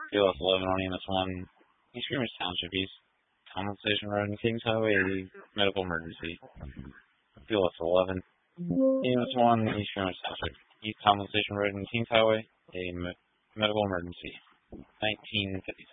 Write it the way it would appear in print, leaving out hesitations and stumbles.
PLS 11 on EMS 1, East Greenwich Township, East Common Station Road, and Kings Highway, medical emergency. PLS 11, EMS 1, East Greenwich Township, East Common Station Road, and Kings Highway, medical emergency. 1956.